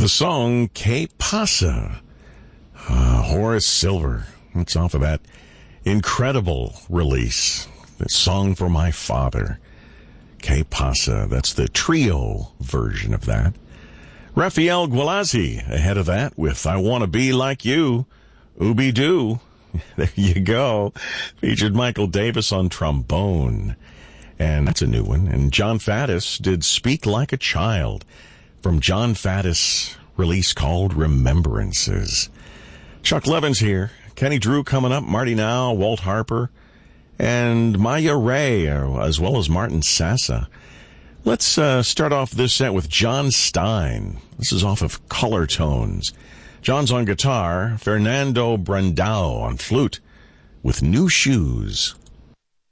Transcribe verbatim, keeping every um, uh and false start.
The song Que Pasa, uh, Horace Silver. That's off of that incredible release, the Song for My Father. Que Pasa, that's the trio version of that. Rafael Guilazzi ahead of that with I Want to Be Like You, Ooby-Doo. There you go. Featured Michael Davis on trombone. And that's a new one. And John Faddis did Speak Like a Child from John Faddis' release called Remembrances. Chuck Levin's here. Kenny Drew coming up. Marty Now, Walt Harper, and Maya Ray, as well as Martin Sassa. Let's uh, start off this set with John Stein. This is off of Color Tones. John's on guitar, Fernando Brandao on flute, with New Shoes.